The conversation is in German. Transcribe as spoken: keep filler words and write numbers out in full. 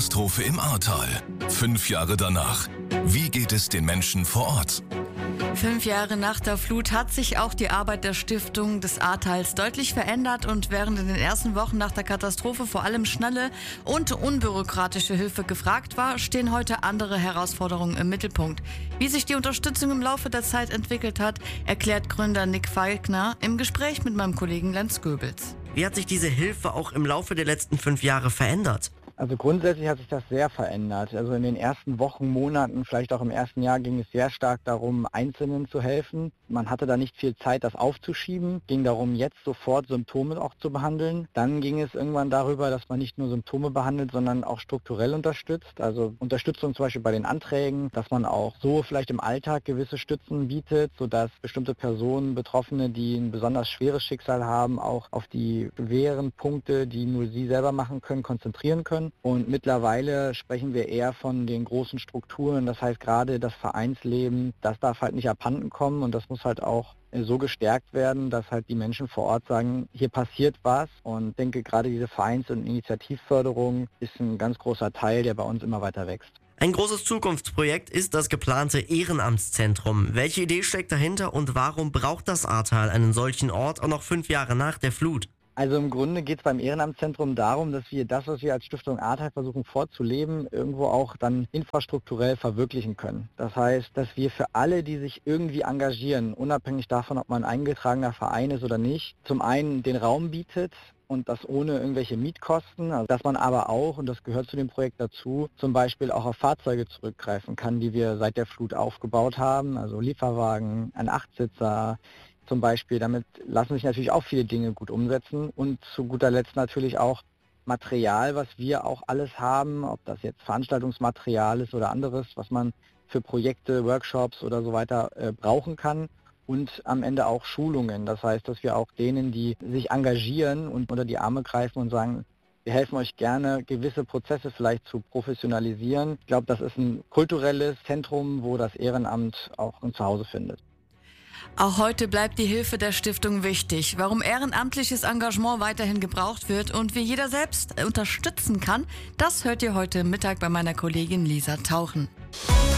Flutkatastrophe im Ahrtal. Fünf Jahre danach. Wie geht es den Menschen vor Ort? Fünf Jahre nach der Flut hat sich auch die Arbeit der Stiftung des Ahrtals deutlich verändert und während in den ersten Wochen nach der Katastrophe vor allem schnelle und unbürokratische Hilfe gefragt war, stehen heute andere Herausforderungen im Mittelpunkt. Wie sich die Unterstützung im Laufe der Zeit entwickelt hat, erklärt Gründer Nick Falkner im Gespräch mit meinem Kollegen Lenz Goebels. Wie hat sich diese Hilfe auch im Laufe der letzten fünf Jahre verändert? Also grundsätzlich hat sich das sehr verändert. Also in den ersten Wochen, Monaten, vielleicht auch im ersten Jahr ging es sehr stark darum, Einzelnen zu helfen. Man hatte da nicht viel Zeit, das aufzuschieben. Ging darum, jetzt sofort Symptome auch zu behandeln. Dann ging es irgendwann darüber, dass man nicht nur Symptome behandelt, sondern auch strukturell unterstützt. Also Unterstützung zum Beispiel bei den Anträgen, dass man auch so vielleicht im Alltag gewisse Stützen bietet, sodass bestimmte Personen, Betroffene, die ein besonders schweres Schicksal haben, auch auf die schweren Punkte, die nur sie selber machen können, konzentrieren können. Und mittlerweile sprechen wir eher von den großen Strukturen. Das heißt, gerade das Vereinsleben, das darf halt nicht abhanden kommen und das muss halt auch so gestärkt werden, dass halt die Menschen vor Ort sagen, hier passiert was. Und ich denke, gerade diese Vereins- und Initiativförderung ist ein ganz großer Teil, der bei uns immer weiter wächst. Ein großes Zukunftsprojekt ist das geplante Ehrenamtszentrum. Welche Idee steckt dahinter und warum braucht das Ahrtal einen solchen Ort auch noch fünf Jahre nach der Flut? Also im Grunde geht es beim Ehrenamtszentrum darum, dass wir das, was wir als Stiftung Ahrtal versuchen vorzuleben, irgendwo auch dann infrastrukturell verwirklichen können. Das heißt, dass wir für alle, die sich irgendwie engagieren, unabhängig davon, ob man ein eingetragener Verein ist oder nicht, zum einen den Raum bietet, und das ohne irgendwelche Mietkosten, also dass man aber auch, und das gehört zu dem Projekt dazu, zum Beispiel auch auf Fahrzeuge zurückgreifen kann, die wir seit der Flut aufgebaut haben, also Lieferwagen, ein Achtsitzer zum Beispiel. Damit lassen sich natürlich auch viele Dinge gut umsetzen und zu guter Letzt natürlich auch Material, was wir auch alles haben, ob das jetzt Veranstaltungsmaterial ist oder anderes, was man für Projekte, Workshops oder so weiter äh, brauchen kann. Und am Ende auch Schulungen. Das heißt, dass wir auch denen, die sich engagieren und unter die Arme greifen und sagen, wir helfen euch gerne, gewisse Prozesse vielleicht zu professionalisieren. Ich glaube, das ist ein kulturelles Zentrum, wo das Ehrenamt auch ein Zuhause findet. Auch heute bleibt die Hilfe der Stiftung wichtig. Warum ehrenamtliches Engagement weiterhin gebraucht wird und wie jeder selbst unterstützen kann, das hört ihr heute Mittag bei meiner Kollegin Lisa Tauchen.